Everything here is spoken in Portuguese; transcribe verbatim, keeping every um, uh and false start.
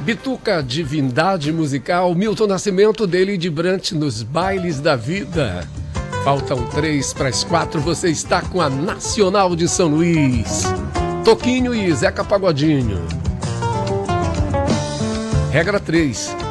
Bituca, divindade musical, Milton Nascimento, dele de Brant nos bailes da vida. Faltam três para as quatro, você está com a Nacional de São Luís. Toquinho e Zeca Pagodinho. Regra três.